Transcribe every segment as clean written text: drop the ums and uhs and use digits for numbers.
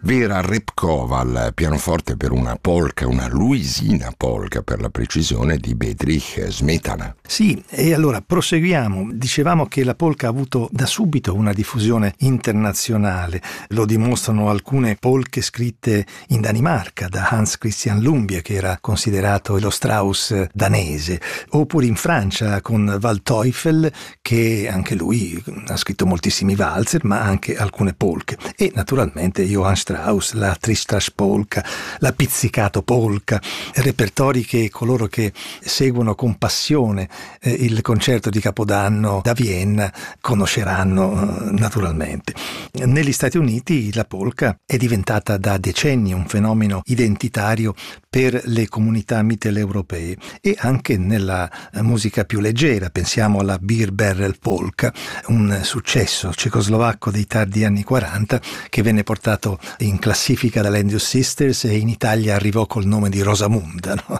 Vera Repkova al pianoforte per una polka, una luisina polka per la precisione, di Bedřich Smetana. Sì, e allora proseguiamo. Dicevamo che la polka ha avuto da subito una diffusione internazionale. Lo dimostrano alcune polche scritte in Danimarca da Hans Christian Lumbye, che era considerato lo Strauss danese, oppure in Francia con Waldteufel, che anche lui ha scritto moltissimi valzer, ma anche alcune polche. E naturalmente Johann Strauss, la Tristrash polka, la Pizzicato polka, repertori che coloro che seguono con passione il concerto di Capodanno da Vienna conosceranno naturalmente. Negli Stati Uniti la polka è diventata da decenni un fenomeno identitario per le comunità mitteleuropee e anche nella musica più leggera. Pensiamo alla Beer Barrel Polka, un successo cecoslovacco dei tardi anni 40 che venne portato in classifica dall'Andrews Sisters e in Italia arrivò col nome di Rosamunda, no?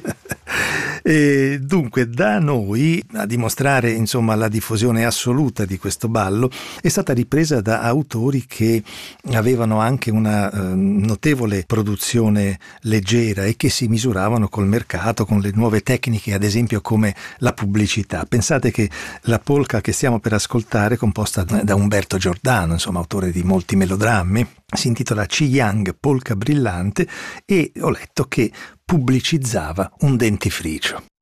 E dunque da noi a dimostrare insomma la diffusione assoluta di questo ballo è stata ripresa da autori che avevano anche una notevole produzione leggera e che si misuravano col mercato, con le nuove tecniche, ad esempio come la pubblicità. Pensate che la polka che stiamo per ascoltare, composta da Umberto Giordano, insomma autore di molti melodrammi, si intitola Chi Yang Polka Brillante e ho letto che pubblicizzava un dentifricio.